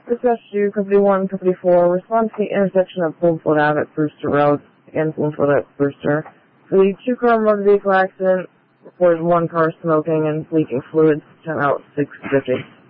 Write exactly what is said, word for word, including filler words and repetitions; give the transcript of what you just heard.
Dispatch two, Company one, Company four, respond to the intersection of Bloomfield Ave at Brewster Road, again, Bloomfield at Brewster. For the two-car motor vehicle accident, reported one car smoking and leaking fluids, ten out, six digits.